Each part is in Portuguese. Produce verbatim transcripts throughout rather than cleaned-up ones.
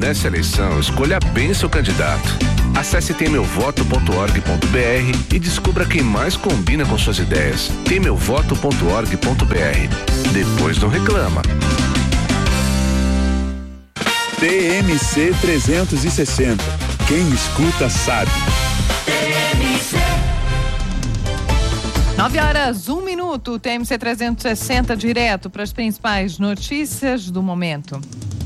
Nessa eleição, escolha bem seu candidato. Acesse tem meu voto ponto org ponto br e descubra quem mais combina com suas ideias. tem meu voto ponto org ponto br. Depois não reclama. T M C trezentos e sessenta. Quem escuta sabe. nove horas, um minuto, T M C trezentos e sessenta, direto para as principais notícias do momento.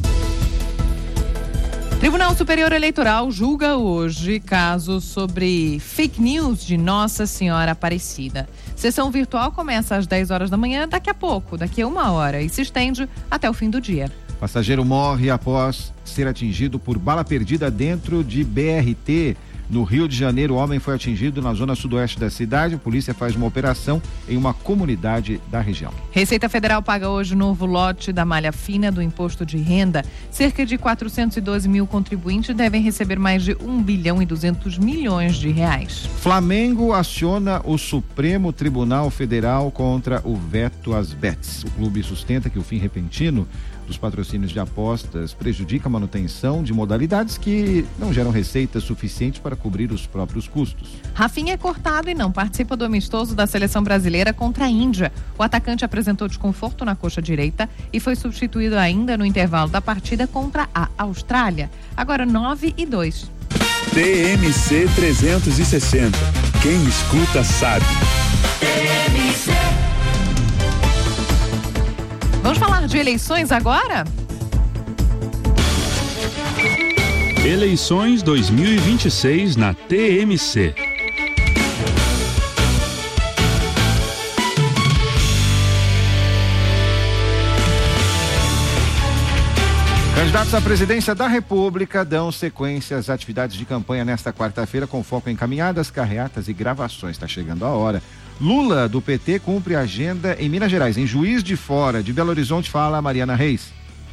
Tribunal Superior Eleitoral julga hoje caso sobre fake news de Nossa Senhora Aparecida. Sessão virtual começa às dez horas da manhã, daqui a pouco, daqui a uma hora, e se estende até o fim do dia. Passageiro morre após ser atingido por bala perdida dentro de B R T. No Rio de Janeiro, o homem foi atingido na zona sudoeste da cidade. A polícia faz uma operação em uma comunidade da região. Receita Federal paga hoje o novo lote da malha fina do imposto de renda. Cerca de quatrocentos e doze mil contribuintes devem receber mais de um bilhão e duzentos milhões de reais. Flamengo aciona o Supremo Tribunal Federal contra o veto às bets. O clube sustenta que o fim repentino dos patrocínios de apostas prejudica a manutenção de modalidades que não geram receitas suficientes para cobrir os próprios custos. Rafinha é cortado e não participa do amistoso da seleção brasileira contra a Índia. O atacante apresentou desconforto na coxa direita e foi substituído ainda no intervalo da partida contra a Austrália. Agora nove e dois. T M C trezentos e sessenta. Quem escuta sabe. T M C. Vamos falar de eleições agora? Eleições dois mil e vinte e seis na T M C. Candidatos à presidência da República dão sequência às atividades de campanha nesta quarta-feira com foco em caminhadas, carreatas e gravações. Está chegando a hora. Lula, do P T, cumpre a agenda em Minas Gerais. Em Juiz de Fora, de Belo Horizonte, fala Mariana Reis.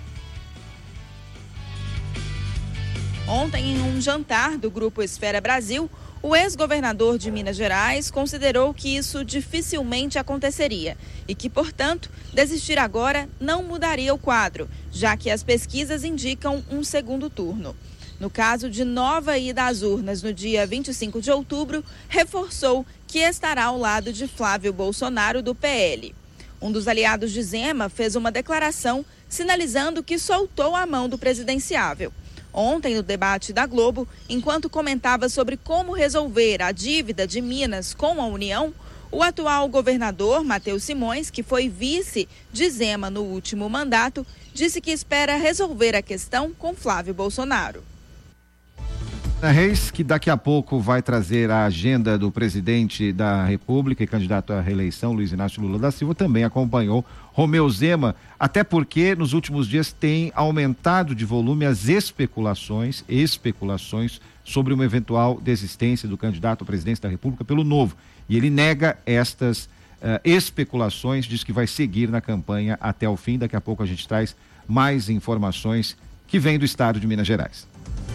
Ontem, em um jantar do Grupo Esfera Brasil, o ex-governador de Minas Gerais considerou que isso dificilmente aconteceria e que, portanto, desistir agora não mudaria o quadro, já que as pesquisas indicam um segundo turno. No caso de nova ida às urnas no dia vinte e cinco de outubro, reforçou que estará ao lado de Flávio Bolsonaro, do P L. Um dos aliados de Zema fez uma declaração sinalizando que soltou a mão do presidenciável. Ontem, no debate da Globo, enquanto comentava sobre como resolver a dívida de Minas com a União, o atual governador, Matheus Simões, que foi vice de Zema no último mandato, disse que espera resolver a questão com Flávio Bolsonaro. A Reis, que daqui a pouco vai trazer a agenda do presidente da República e candidato à reeleição, Luiz Inácio Lula da Silva, também acompanhou Romeu Zema, até porque nos últimos dias tem aumentado de volume as especulações, especulações sobre uma eventual desistência do candidato à presidência da República pelo Novo. E ele nega estas uh, especulações, diz que vai seguir na campanha até o fim. Daqui a pouco a gente traz mais informações que vêm do estado de Minas Gerais.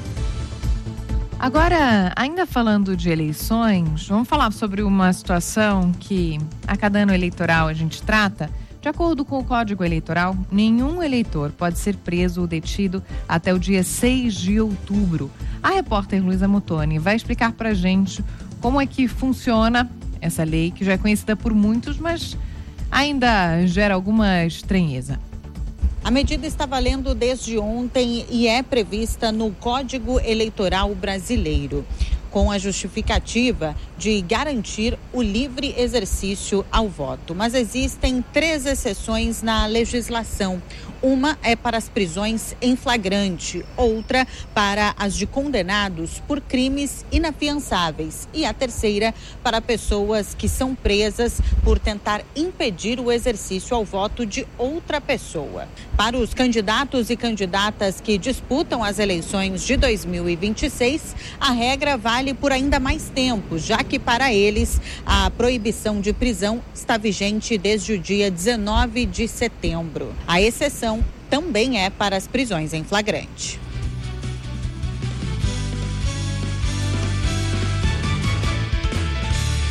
Agora, ainda falando de eleições, vamos falar sobre uma situação que a cada ano eleitoral a gente trata. De acordo com o Código Eleitoral, nenhum eleitor pode ser preso ou detido até o dia seis de outubro. A repórter Luísa Mutoni vai explicar pra gente como é que funciona essa lei, que já é conhecida por muitos, mas ainda gera alguma estranheza. A medida está valendo desde ontem e é prevista no Código Eleitoral Brasileiro, com a justificativa de garantir o livre exercício ao voto. Mas existem três exceções na legislação. Uma é para as prisões em flagrante, outra para as de condenados por crimes inafiançáveis e a terceira para pessoas que são presas por tentar impedir o exercício ao voto de outra pessoa. Para os candidatos e candidatas que disputam as eleições de dois mil e vinte e seis, a regra vale por ainda mais tempo, já que para eles a proibição de prisão está vigente desde o dia dezenove de setembro. A exceção também é para as prisões em flagrante.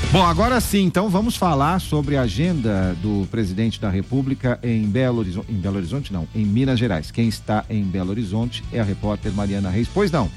Bom, agora sim, então vamos falar sobre a agenda do presidente da República em Belo Horizonte, em Belo Horizonte não, em Minas Gerais. Quem está em Belo Horizonte é a repórter Mariana Reis. Pois não?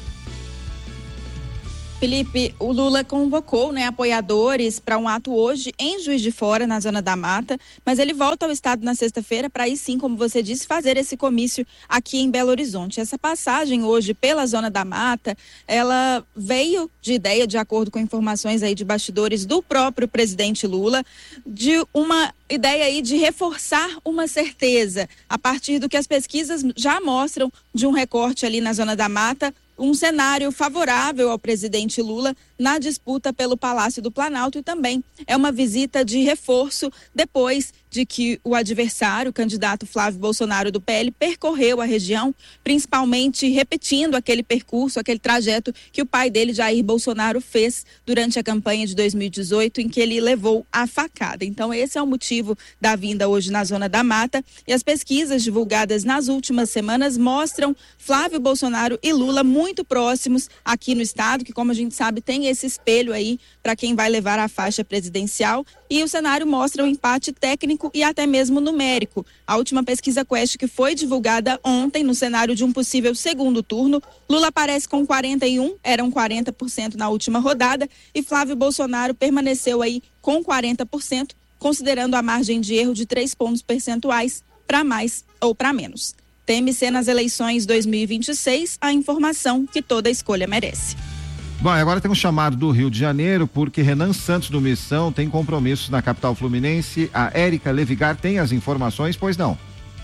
Felipe, o Lula convocou, né, apoiadores para um ato hoje em Juiz de Fora, na Zona da Mata, mas ele volta ao estado na sexta-feira para aí sim, como você disse, fazer esse comício aqui em Belo Horizonte. Essa passagem hoje pela Zona da Mata, ela veio de ideia, de acordo com informações aí de bastidores do próprio presidente Lula, de uma ideia aí de reforçar uma certeza, a partir do que as pesquisas já mostram de um recorte ali na Zona da Mata, um cenário favorável ao presidente Lula na disputa pelo Palácio do Planalto, e também é uma visita de reforço depois de que o adversário, o candidato Flávio Bolsonaro do P L, percorreu a região, principalmente repetindo aquele percurso, aquele trajeto que o pai dele, Jair Bolsonaro, fez durante a campanha de dois mil e dezoito, em que ele levou a facada. Então esse é o motivo da vinda hoje na Zona da Mata, e as pesquisas divulgadas nas últimas semanas mostram Flávio Bolsonaro e Lula muito próximos aqui no estado, que, como a gente sabe, tem esse espelho aí para quem vai levar a faixa presidencial, e o cenário mostra um empate técnico e até mesmo numérico. A última pesquisa Quest, que foi divulgada ontem no cenário de um possível segundo turno, Lula aparece com quarenta e um, eram quarenta por cento na última rodada, e Flávio Bolsonaro permaneceu aí com quarenta por cento, considerando a margem de erro de três pontos percentuais para mais ou para menos. T M C nas eleições dois mil e vinte e seis, a informação que toda escolha merece. Bom, agora tem um chamado do Rio de Janeiro, porque Renan Santos do Missão tem compromissos na capital fluminense. A Érica Levigar tem as informações, pois não?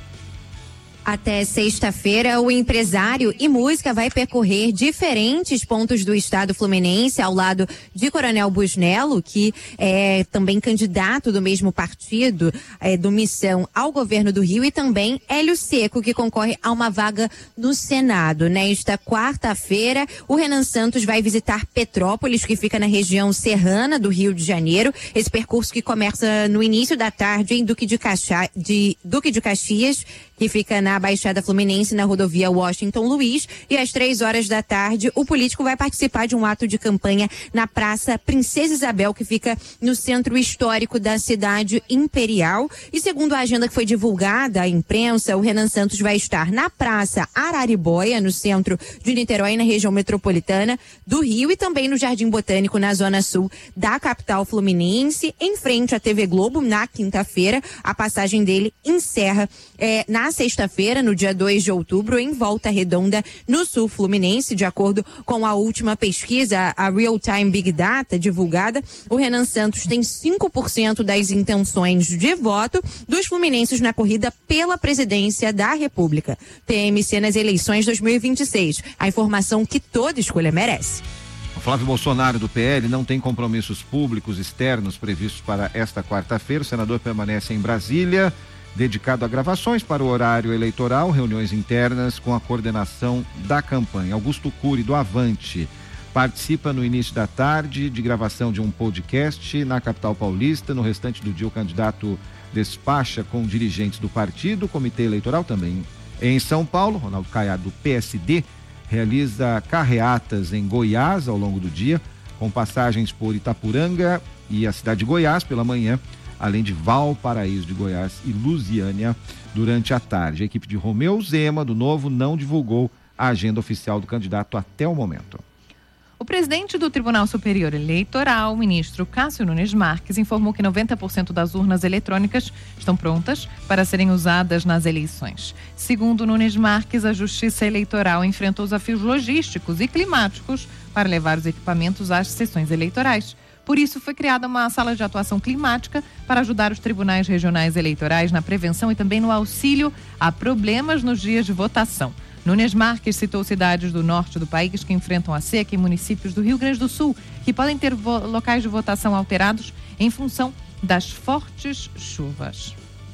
Até sexta-feira, o empresário e música vai percorrer diferentes pontos do estado fluminense, ao lado de Coronel Busnello, que é também candidato do mesmo partido, é, do Missão ao governo do Rio, e também Hélio Seco, que concorre a uma vaga no Senado. Nesta quarta-feira, o Renan Santos vai visitar Petrópolis, que fica na região serrana do Rio de Janeiro. Esse percurso que começa no início da tarde em Duque de, Caxa, de, Duque de Caxias, que fica na Baixada Fluminense, na rodovia Washington Luiz, e às três horas da tarde o político vai participar de um ato de campanha na Praça Princesa Isabel, que fica no centro histórico da cidade imperial. E segundo a agenda que foi divulgada à imprensa, o Renan Santos vai estar na Praça Araribóia, no centro de Niterói, na região metropolitana do Rio, e também no Jardim Botânico, na zona sul da capital fluminense, em frente à T V Globo, na quinta-feira. A passagem dele encerra é, na sexta-feira, no dia dois de outubro, em Volta Redonda, no sul fluminense. De acordo com a última pesquisa, a Real Time Big Data divulgada, o Renan Santos tem cinco por cento das intenções de voto dos fluminenses na corrida pela presidência da República. T M C nas eleições dois mil e vinte e seis. A informação que toda escolha merece. O Flávio Bolsonaro do P L não tem compromissos públicos externos previstos para esta quarta-feira. O senador permanece em Brasília, dedicado a gravações para o horário eleitoral, reuniões internas com a coordenação da campanha. Augusto Cury, do Avante, participa no início da tarde de gravação de um podcast na capital paulista. No restante do dia, o candidato despacha com dirigentes do partido. O comitê eleitoral também em São Paulo. Ronaldo Caiado, do P S D, realiza carreatas em Goiás ao longo do dia, com passagens por Itapuranga e a cidade de Goiás pela manhã, além de Valparaíso de Goiás e Lusiânia durante a tarde. A equipe de Romeu Zema, do Novo, não divulgou a agenda oficial do candidato até o momento. O presidente do Tribunal Superior Eleitoral, o ministro Cássio Nunes Marques, informou que noventa por cento das urnas eletrônicas estão prontas para serem usadas nas eleições. Segundo Nunes Marques, a Justiça Eleitoral enfrentou desafios logísticos e climáticos para levar os equipamentos às sessões eleitorais. Por isso, foi criada uma sala de atuação climática para ajudar os tribunais regionais eleitorais na prevenção e também no auxílio a problemas nos dias de votação. Nunes Marques citou cidades do norte do país que enfrentam a seca e municípios do Rio Grande do Sul, que podem ter vo- locais de votação alterados em função das fortes chuvas.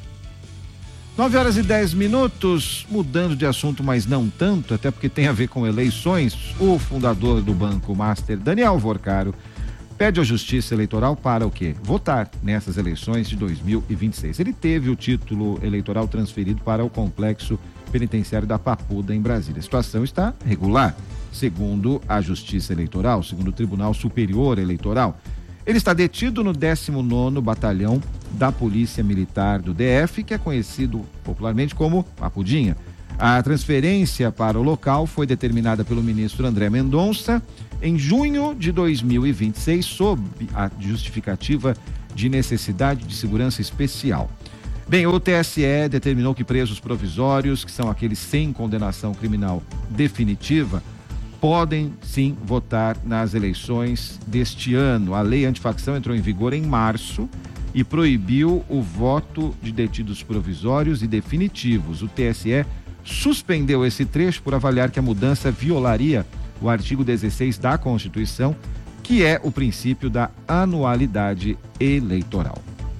nove horas e dez minutos, mudando de assunto, mas não tanto, até porque tem a ver com eleições. O fundador do Banco Master, Daniel Vorcaro, pede à Justiça Eleitoral para o quê? Votar nessas eleições de dois mil e vinte e seis. Ele teve o título eleitoral transferido para o complexo penitenciário da Papuda, em Brasília. A situação está regular, segundo a Justiça Eleitoral, segundo o Tribunal Superior Eleitoral. Ele está detido no décimo nono Batalhão da Polícia Militar do D F, que é conhecido popularmente como a Pudinha. A transferência para o local foi determinada pelo ministro André Mendonça em junho de dois mil e vinte e seis, sob a justificativa de necessidade de segurança especial. Bem, o T S E determinou que presos provisórios, que são aqueles sem condenação criminal definitiva, podem sim votar nas eleições deste ano. A lei antifacção entrou em vigor em março e proibiu o voto de detidos provisórios e definitivos. O T S E suspendeu esse trecho por avaliar que a mudança violaria o artigo dezesseis da Constituição, que é o princípio da anualidade eleitoral.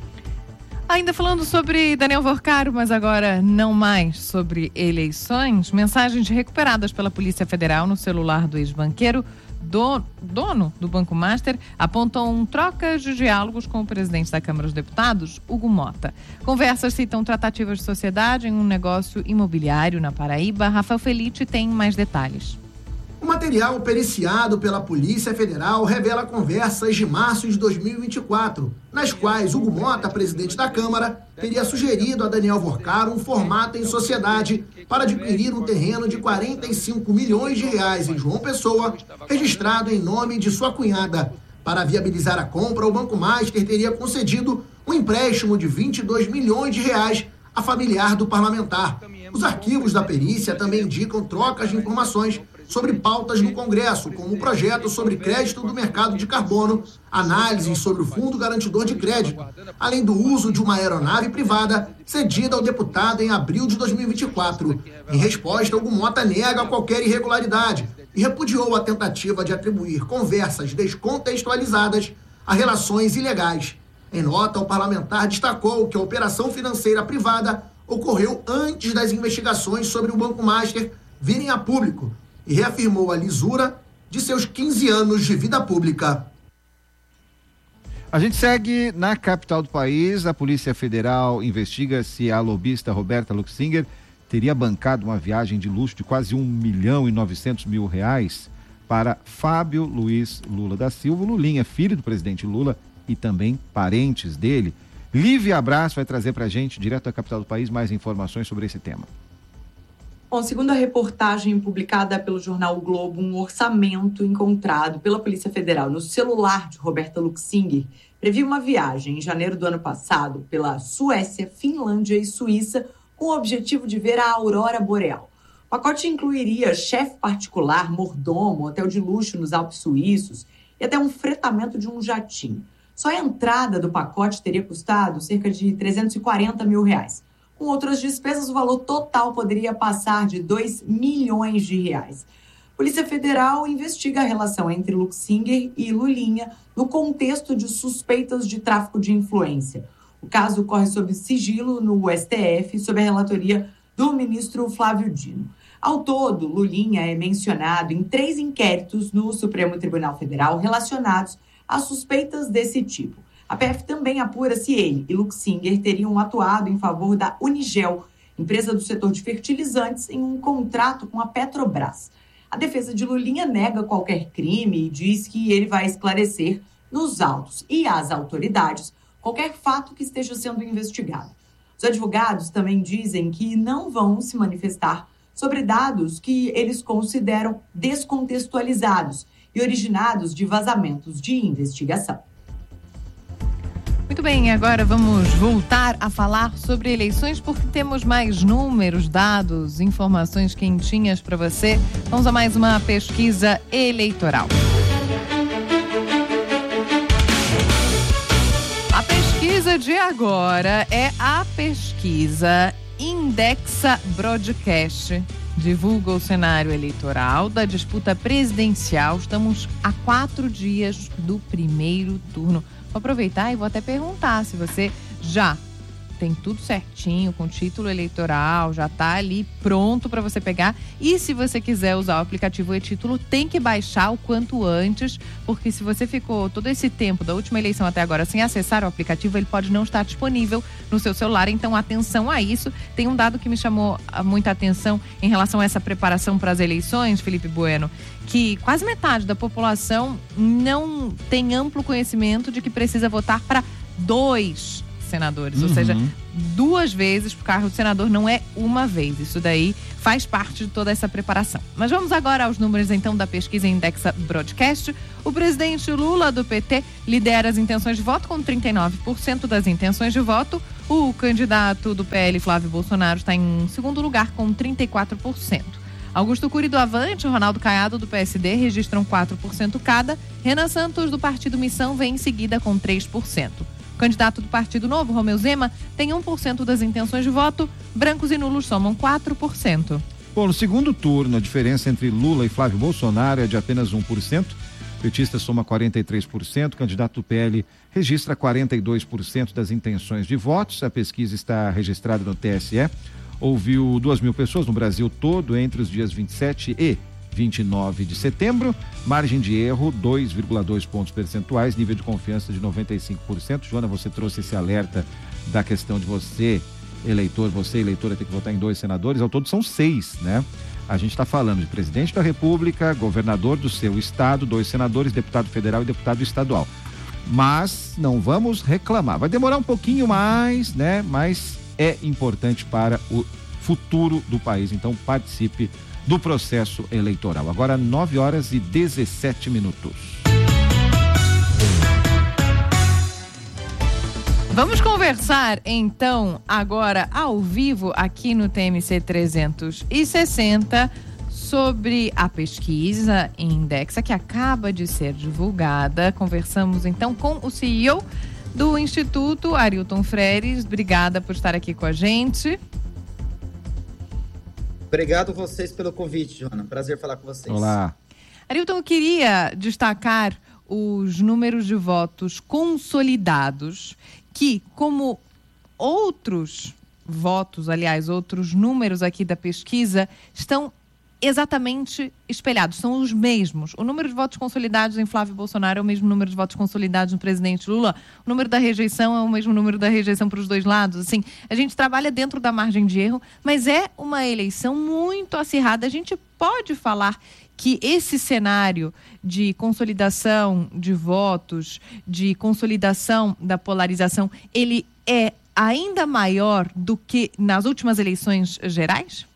Ainda falando sobre Daniel Vorcaro, mas agora não mais sobre eleições, mensagens recuperadas pela Polícia Federal no celular do ex-banqueiro, do, dono do Banco Master, apontam trocas de diálogos com o presidente da Câmara dos Deputados, Hugo Mota. Conversas citam tratativas de sociedade em um negócio imobiliário na Paraíba. Rafael Felice tem mais detalhes. O material periciado pela Polícia Federal revela conversas de março de dois mil e vinte e quatro, nas quais Hugo Mota, presidente da Câmara, teria sugerido a Daniel Vorcaro um formato em sociedade para adquirir um terreno de quarenta e cinco milhões de reais em João Pessoa, registrado em nome de sua cunhada. Para viabilizar a compra, o Banco Master teria concedido um empréstimo de vinte e dois milhões de reais a familiar do parlamentar. Os arquivos da perícia também indicam trocas de informações sobre pautas no Congresso, como o projeto sobre crédito do mercado de carbono, análises sobre o Fundo Garantidor de Crédito, além do uso de uma aeronave privada cedida ao deputado em abril de dois mil e vinte e quatro. Em resposta, Hugo Mota nega qualquer irregularidade e repudiou a tentativa de atribuir conversas descontextualizadas a relações ilegais. Em nota, o parlamentar destacou que a operação financeira privada ocorreu antes das investigações sobre o Banco Master virem a público, e reafirmou a lisura de seus quinze anos de vida pública. A gente segue na capital do país. A Polícia Federal investiga se a lobista Roberta Luxinger teria bancado uma viagem de luxo de quase um milhão e novecentos mil reais para Fábio Luiz Lula da Silva, Lulinha, filho do presidente Lula e também parentes dele. Lívia Abraço vai trazer para a gente, direto da capital do país, mais informações sobre esse tema. Bom, segundo a reportagem publicada pelo jornal o Globo, um orçamento encontrado pela Polícia Federal no celular de Roberta Luxinger previa uma viagem em janeiro do ano passado pela Suécia, Finlândia e Suíça com o objetivo de ver a aurora boreal. O pacote incluiria chefe particular, mordomo, hotel de luxo nos Alpes suíços e até um fretamento de um jatinho. Só a entrada do pacote teria custado cerca de trezentos e quarenta mil reais. Com outras despesas, o valor total poderia passar de dois milhões de reais. A Polícia Federal investiga a relação entre Luxinger e Lulinha no contexto de suspeitas de tráfico de influência. O caso corre sob sigilo no S T F, sob a relatoria do ministro Flávio Dino. Ao todo, Lulinha é mencionado em três inquéritos no Supremo Tribunal Federal relacionados a suspeitas desse tipo. A P F também apura se ele e Luxinger teriam atuado em favor da Unigel, empresa do setor de fertilizantes, em um contrato com a Petrobras. A defesa de Lulinha nega qualquer crime e diz que ele vai esclarecer nos autos e às autoridades qualquer fato que esteja sendo investigado. Os advogados também dizem que não vão se manifestar sobre dados que eles consideram descontextualizados e originados de vazamentos de investigação. Muito bem, agora vamos voltar a falar sobre eleições porque temos mais números, dados, informações quentinhas para você. Vamos a mais uma pesquisa eleitoral. A pesquisa de agora é a pesquisa Indexa Broadcast. Divulga o cenário eleitoral da disputa presidencial. Estamos a quatro dias do primeiro turno. Vou aproveitar e vou até perguntar se você já tem tudo certinho, com título eleitoral, já tá ali pronto para você pegar. E se você quiser usar o aplicativo e-título, tem que baixar o quanto antes, porque se você ficou todo esse tempo da última eleição até agora sem acessar o aplicativo, ele pode não estar disponível no seu celular. Então, atenção a isso. Tem um dado que me chamou muita atenção em relação a essa preparação para as eleições, Felipe Bueno, que quase metade da população não tem amplo conhecimento de que precisa votar para dois senadores, uhum. ou seja, duas vezes para o cargo de senador, não é uma vez. Isso daí faz parte de toda essa preparação. Mas vamos agora aos números então da pesquisa Indexa Broadcast. O presidente Lula do P T lidera as intenções de voto com trinta e nove por cento das intenções de voto. O candidato do P L, Flávio Bolsonaro, está em segundo lugar com trinta e quatro por cento. Augusto Cury do Avante e Ronaldo Caiado do P S D registram quatro por cento cada. Renan Santos do Partido Missão vem em seguida com três por cento. O candidato do Partido Novo, Romeu Zema, tem um por cento das intenções de voto. Brancos e nulos somam quatro por cento. Bom, no segundo turno, a diferença entre Lula e Flávio Bolsonaro é de apenas um por cento. O petista soma quarenta e três por cento. O candidato do P L registra quarenta e dois por cento das intenções de votos. A pesquisa está registrada no T S E. Ouviu duas mil pessoas no Brasil todo entre os dias vinte e sete e vinte e nove de setembro. Margem de erro, dois vírgula dois pontos percentuais. Nível de confiança de noventa e cinco por cento. Joana, você trouxe esse alerta da questão de você, eleitor, você, eleitora, ter que votar em dois senadores. Ao todo são seis, né? A gente está falando de presidente da República, governador do seu estado, dois senadores, deputado federal e deputado estadual. Mas não vamos reclamar. Vai demorar um pouquinho mais, né? Mas é importante para o futuro do país. Então participe do processo eleitoral. Agora nove horas e dezessete minutos. Vamos conversar então agora ao vivo aqui no T M C trezentos e sessenta sobre a pesquisa Indexa que acaba de ser divulgada. Conversamos então com o C E O do Instituto, Arilton Freires. Obrigada por estar aqui com a gente. Obrigado vocês pelo convite, Joana. Prazer falar com vocês. Olá. Arilton, eu queria destacar os números de votos consolidados, que, como outros votos, aliás, outros números aqui da pesquisa, estão exatamente espelhados, são os mesmos. O número de votos consolidados em Flávio Bolsonaro é o mesmo número de votos consolidados no presidente Lula. O número da rejeição é o mesmo número da rejeição para os dois lados. Assim, a gente trabalha dentro da margem de erro, mas é uma eleição muito acirrada. A gente pode falar que esse cenário de consolidação de votos, de consolidação da polarização, ele é ainda maior do que nas últimas eleições gerais?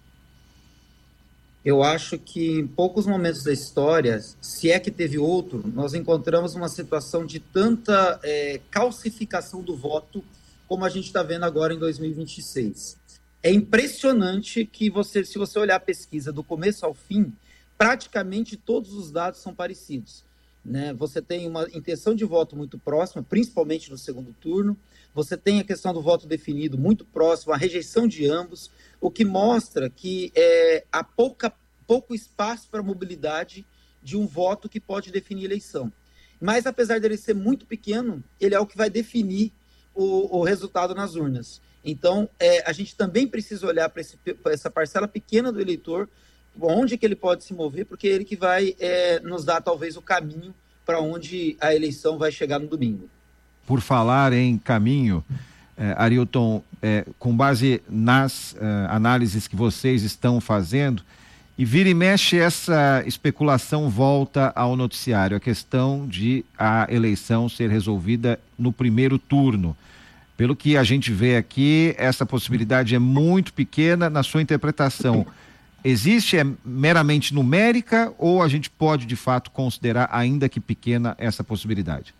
Eu acho que em poucos momentos da história, se é que teve outro, nós encontramos uma situação de tanta é, calcificação do voto como a gente está vendo agora em dois mil e vinte e seis. É impressionante que você, se você olhar a pesquisa do começo ao fim, praticamente todos os dados são parecidos, né? Você tem uma intenção de voto muito próxima, principalmente no segundo turno. Você tem a questão do voto definido muito próximo, a rejeição de ambos, o que mostra que é, há pouca, pouco espaço para mobilidade de um voto que pode definir a eleição. Mas, apesar dele ser muito pequeno, ele é o que vai definir o, o resultado nas urnas. Então, é, a gente também precisa olhar para essa parcela pequena do eleitor, onde que ele pode se mover, porque é ele que vai é, nos dar, talvez, o caminho para onde a eleição vai chegar no domingo. Por falar em caminho, eh, Arilton, eh, com base nas eh, análises que vocês estão fazendo, e vira e mexe essa especulação volta ao noticiário, a questão de a eleição ser resolvida no primeiro turno. Pelo que a gente vê aqui, essa possibilidade é muito pequena. Na sua interpretação, existe, é meramente numérica, ou a gente pode de fato considerar, ainda que pequena, essa possibilidade?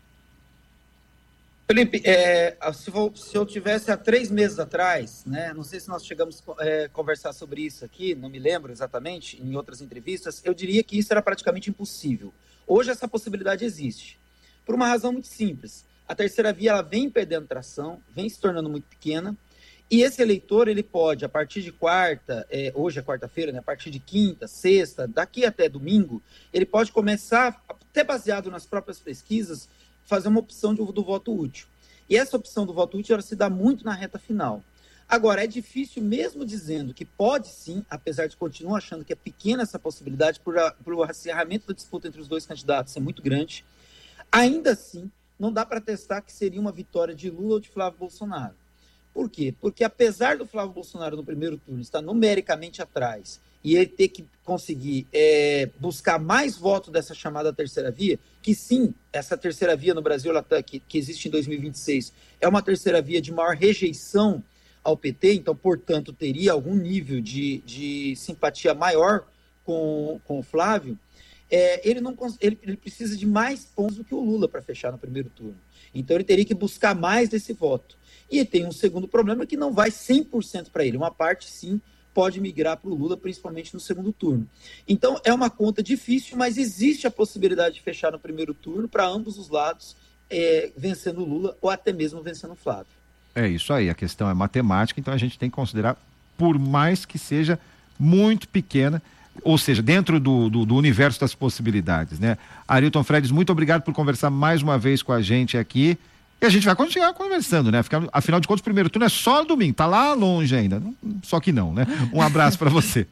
Felipe, é, se, for, se eu tivesse há três meses atrás, né, não sei se nós chegamos a é, conversar sobre isso aqui, não me lembro exatamente, em outras entrevistas, eu diria que isso era praticamente impossível. Hoje essa possibilidade existe, por uma razão muito simples. A terceira via ela vem perdendo tração, vem se tornando muito pequena, e esse eleitor ele pode, a partir de quarta, é, hoje é quarta-feira, né, a partir de quinta, sexta, daqui até domingo, ele pode começar, até baseado nas próprias pesquisas, fazer uma opção de, do voto útil. E essa opção do voto útil ela se dá muito na reta final. Agora, é difícil, mesmo dizendo que pode sim, apesar de continuar achando que é pequena essa possibilidade, por, a, por o acirramento da disputa entre os dois candidatos ser muito grande, ainda assim, não dá para testar que seria uma vitória de Lula ou de Flávio Bolsonaro. Por quê? Porque apesar do Flávio Bolsonaro no primeiro turno estar numericamente atrás e ele ter que conseguir é, buscar mais votos dessa chamada terceira via, que sim, essa terceira via no Brasil, ela tá, que, que existe em dois mil e vinte e seis, é uma terceira via de maior rejeição ao P T, então, portanto, teria algum nível de, de simpatia maior com, com o Flávio, é, ele, não, ele, ele precisa de mais pontos do que o Lula para fechar no primeiro turno. Então, ele teria que buscar mais desse voto. E tem um segundo problema que não vai cem por cento para ele. Uma parte, sim, pode migrar para o Lula, principalmente no segundo turno. Então, é uma conta difícil, mas existe a possibilidade de fechar no primeiro turno para ambos os lados, é, vencendo o Lula ou até mesmo vencendo o Flávio. É isso aí, a questão é matemática, então a gente tem que considerar, por mais que seja muito pequena, ou seja, dentro do, do, do universo das possibilidades, né? Arilton Fredes, muito obrigado por conversar mais uma vez com a gente aqui, e a gente vai continuar conversando, né? Afinal de contas, o primeiro turno é só domingo, tá lá longe ainda, só que não, né? Um abraço para você.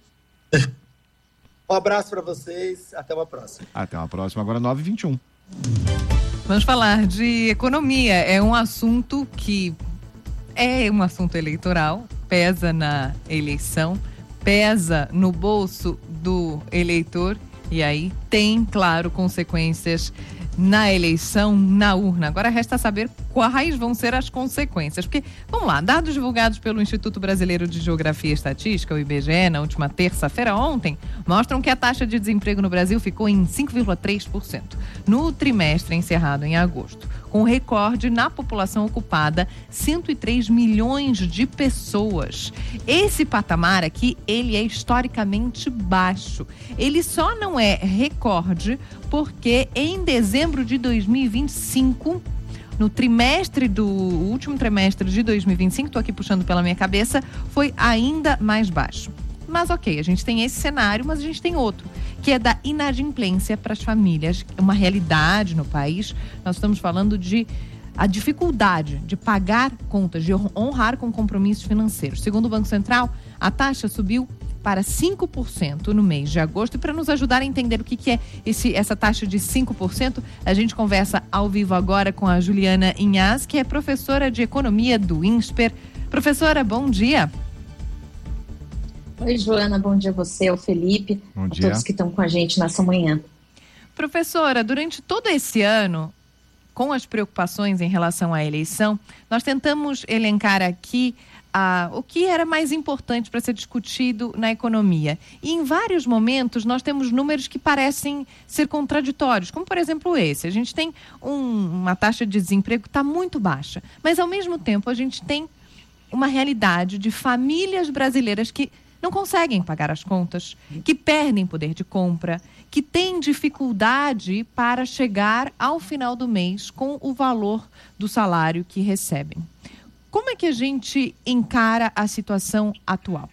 Um abraço para vocês, até uma próxima. Até uma próxima, agora nove e vinte e um. Vamos falar de economia, é um assunto que é um assunto eleitoral, pesa na eleição, pesa no bolso do eleitor e aí tem, claro, consequências na eleição, na urna. Agora resta saber quais vão ser as consequências, porque, vamos lá, dados divulgados pelo Instituto Brasileiro de Geografia e Estatística, o I B G E, na última terça-feira, ontem, mostram que a taxa de desemprego no Brasil ficou em cinco vírgula três por cento no trimestre encerrado em agosto, com recorde na população ocupada, cento e três milhões de pessoas. Esse patamar aqui, ele é historicamente baixo. Ele só não é recorde porque em dezembro de dois mil e vinte e cinco, no trimestre do o último trimestre de dois mil e vinte e cinco, estou aqui puxando pela minha cabeça, foi ainda mais baixo. Mas ok, a gente tem esse cenário, mas a gente tem outro, que é da inadimplência para as famílias, uma realidade no país. Nós estamos falando de a dificuldade de pagar contas, de honrar com compromissos financeiros. Segundo o Banco Central, a taxa subiu para cinco por cento no mês de agosto. E para nos ajudar a entender o que, que é esse, essa taxa de cinco por cento, a gente conversa ao vivo agora com a Juliana Inhas, que é professora de economia do INSPER. Professora, bom dia. Oi, Joana, bom dia a você, ao Felipe, bom a dia. Todos que estão com a gente nessa manhã. Professora, durante todo esse ano, com as preocupações em relação à eleição, nós tentamos elencar aqui ah, o que era mais importante para ser discutido na economia. E em vários momentos nós temos números que parecem ser contraditórios, como por exemplo esse. A gente tem um, uma taxa de desemprego que está muito baixa, mas ao mesmo tempo a gente tem uma realidade de famílias brasileiras que não conseguem pagar as contas, que perdem poder de compra, que têm dificuldade para chegar ao final do mês com o valor do salário que recebem. Como é que a gente encara a situação atual?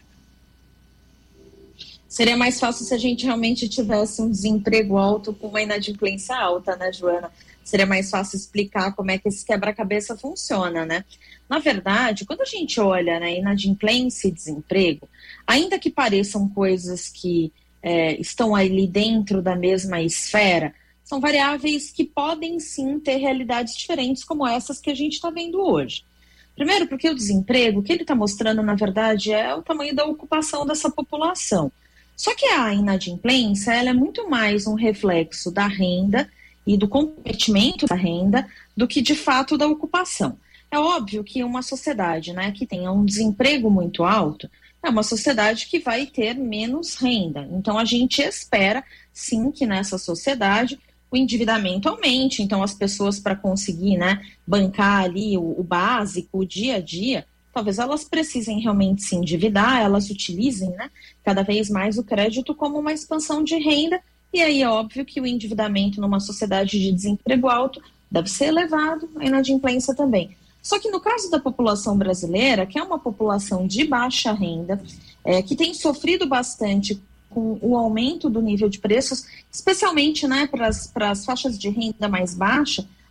Seria mais fácil se a gente realmente tivesse um desemprego alto com uma inadimplência alta, né, Joana? Seria mais fácil explicar como é que esse quebra-cabeça funciona, né? Na verdade, quando a gente olha, né, inadimplência e desemprego, ainda que pareçam coisas que é, estão ali dentro da mesma esfera, são variáveis que podem sim ter realidades diferentes como essas que a gente está vendo hoje. Primeiro, porque o desemprego, o que ele está mostrando, na verdade, é o tamanho da ocupação dessa população. Só que a inadimplência, ela é muito mais um reflexo da renda e do comprometimento da renda do que, de fato, da ocupação. É óbvio que uma sociedade, né, que tenha um desemprego muito alto é uma sociedade que vai ter menos renda. Então, a gente espera, sim, que nessa sociedade o endividamento aumente. Então, as pessoas, para conseguir, né, bancar ali o, o básico, o dia a dia, talvez elas precisem realmente se endividar, elas utilizem, né, cada vez mais o crédito como uma expansão de renda. E aí é óbvio que o endividamento numa sociedade de desemprego alto deve ser elevado, a inadimplência também. Só que no caso da população brasileira, que é uma população de baixa renda, é, que tem sofrido bastante com o aumento do nível de preços, especialmente, né, para as faixas de renda mais baixa,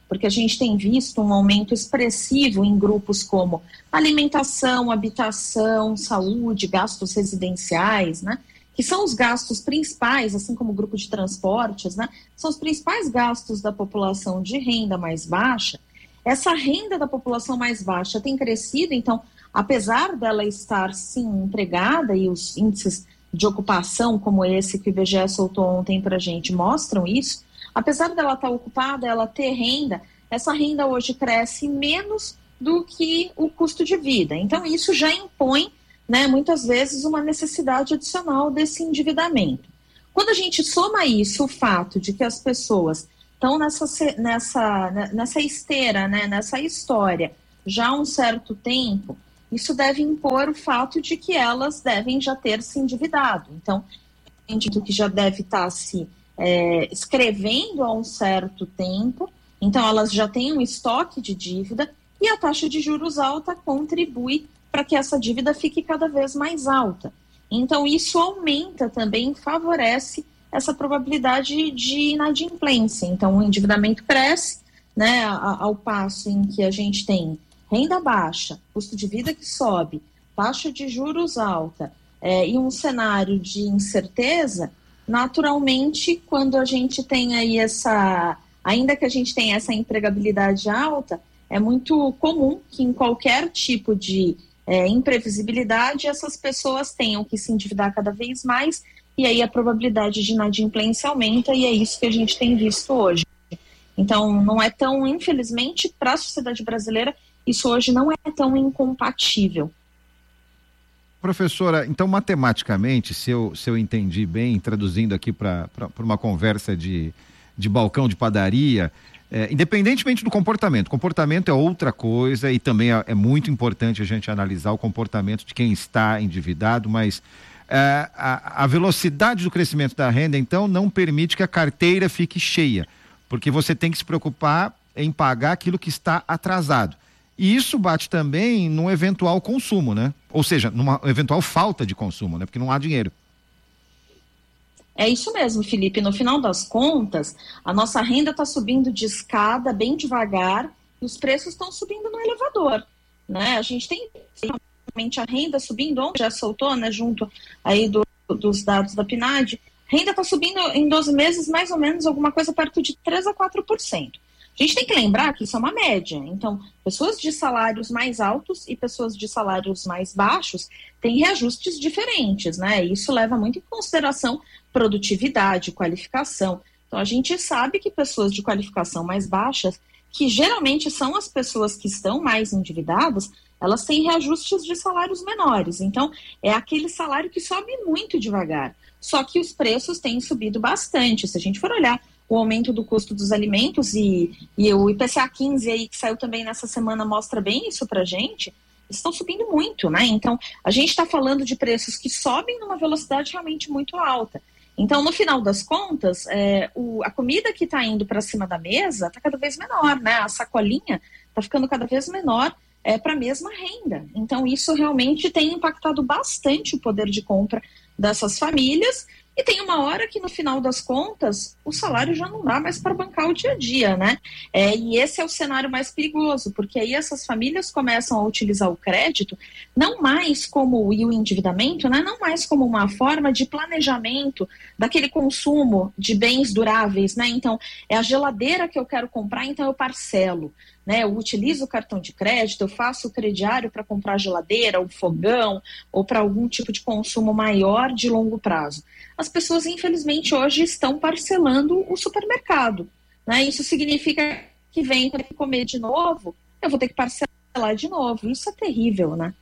porque a gente tem visto um aumento expressivo em grupos como alimentação, habitação, saúde, gastos residenciais, né? Que são os gastos principais, assim como o grupo de transportes, né? São os principais gastos da população de renda mais baixa. Essa renda da população mais baixa tem crescido, então, apesar dela estar, sim, empregada, e os índices de ocupação como esse que o I B G E soltou ontem para a gente mostram isso, apesar dela estar ocupada, ela ter renda, essa renda hoje cresce menos do que o custo de vida. Então, isso já impõe, né, muitas vezes, uma necessidade adicional desse endividamento. Quando a gente soma isso, o fato de que as pessoas estão nessa, nessa, nessa esteira, né, nessa história, já há um certo tempo, isso deve impor o fato de que elas devem já ter se endividado. Então, indivíduo que já deve estar se é, escrevendo há um certo tempo, então elas já têm um estoque de dívida e a taxa de juros alta contribui para que essa dívida fique cada vez mais alta. Então, isso aumenta também, favorece essa probabilidade de inadimplência. Então, o endividamento cresce, né, ao passo em que a gente tem renda baixa, custo de vida que sobe, taxa de juros alta é, e um cenário de incerteza. Naturalmente, quando a gente tem aí essa, ainda que a gente tenha essa empregabilidade alta, é muito comum que em qualquer tipo de é, imprevisibilidade essas pessoas tenham que se endividar cada vez mais e aí a probabilidade de inadimplência aumenta e é isso que a gente tem visto hoje. Então, não é tão, infelizmente, para a sociedade brasileira, isso hoje não é tão incompatível. Professora, então matematicamente, se eu, se eu entendi bem, traduzindo aqui para uma conversa de, de balcão de padaria, é, independentemente do comportamento, comportamento é outra coisa e também é, é muito importante a gente analisar o comportamento de quem está endividado, mas é, a, a velocidade do crescimento da renda, então, não permite que a carteira fique cheia, porque você tem que se preocupar em pagar aquilo que está atrasado. E isso bate também num eventual consumo, né? Ou seja, numa eventual falta de consumo, né? Porque não há dinheiro. É isso mesmo, Felipe. No final das contas, a nossa renda está subindo de escada bem devagar e os preços estão subindo no elevador, né? A gente tem realmente a renda subindo, ontem já soltou, né? Junto aí do, dos dados da P N A D, renda está subindo em doze meses mais ou menos alguma coisa perto de três a quatro por cento. A gente tem que lembrar que isso é uma média, então pessoas de salários mais altos e pessoas de salários mais baixos têm reajustes diferentes, né? Isso leva muito em consideração produtividade, qualificação. Então a gente sabe que pessoas de qualificação mais baixa, que geralmente são as pessoas que estão mais endividadas, elas têm reajustes de salários menores. Então é aquele salário que sobe muito devagar, só que os preços têm subido bastante. Se a gente for olhar o aumento do custo dos alimentos e, e o I P C A quinze aí, que saiu também nessa semana, mostra bem isso pra gente, estão subindo muito, né? Então, a gente está falando de preços que sobem numa velocidade realmente muito alta. Então, no final das contas, é, o, a comida que está indo para cima da mesa está cada vez menor, né? A sacolinha está ficando cada vez menor é, para a mesma renda. Então, isso realmente tem impactado bastante o poder de compra dessas famílias. E tem uma hora que, no final das contas, o salário já não dá mais para bancar o dia a dia, né? É, e esse é o cenário mais perigoso, porque aí essas famílias começam a utilizar o crédito não mais como, e o endividamento, né? Não mais como uma forma de planejamento daquele consumo de bens duráveis, né? Então, é a geladeira que eu quero comprar, então eu parcelo, né? Eu utilizo o cartão de crédito, eu faço o crediário para comprar geladeira, um fogão, ou para algum tipo de consumo maior de longo prazo. As pessoas, infelizmente, hoje estão parcelando o supermercado, né? Isso significa que vem para comer de novo, eu vou ter que parcelar de novo. Isso é terrível, né?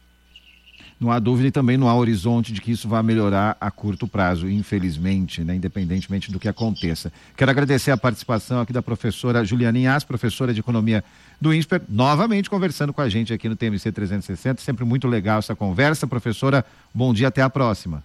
Não há dúvida e também não há horizonte de que isso vai melhorar a curto prazo, infelizmente, né? Independentemente do que aconteça. Quero agradecer a participação aqui da professora Juliana Inhas, professora de Economia do INSPER, novamente conversando com a gente aqui no T M C trezentos e sessenta. Sempre muito legal essa conversa. Professora, bom dia, até a próxima.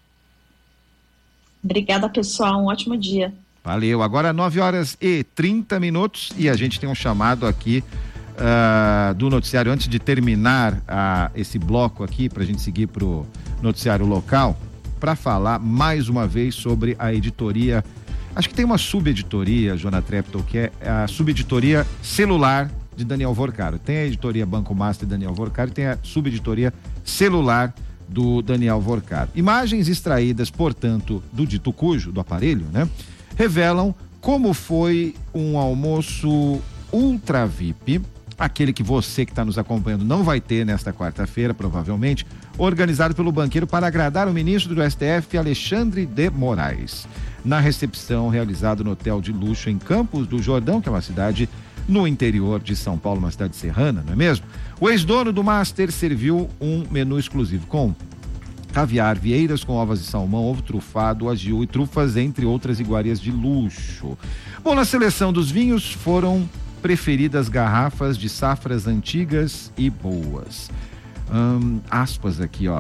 Obrigada, pessoal. Um ótimo dia. Valeu. Agora nove horas e trinta minutos e a gente tem um chamado aqui uh, do noticiário antes de terminar uh, esse bloco aqui, para a gente seguir para o noticiário local, para falar mais uma vez sobre a editoria Acho que tem uma subeditoria, Joana Treptow, que é a subeditoria celular de Daniel Vorcaro. Tem a editoria Banco Master de Daniel Vorcaro e tem a subeditoria celular do Daniel Vorcaro. Imagens extraídas, portanto, do dito cujo, do aparelho, né? Revelam como foi um almoço ultra V I P, aquele que você que está nos acompanhando não vai ter nesta quarta-feira, provavelmente, organizado pelo banqueiro para agradar o ministro do S T F, Alexandre de Moraes, na recepção realizada no hotel de luxo em Campos do Jordão, que é uma cidade no interior de São Paulo, uma cidade serrana, não é mesmo? O ex-dono do Master serviu um menu exclusivo com caviar, vieiras com ovas de salmão, ovo trufado, agiu e trufas, entre outras iguarias de luxo. Bom, na seleção dos vinhos foram preferidas garrafas de safras antigas e boas. Hum, aspas aqui, ó.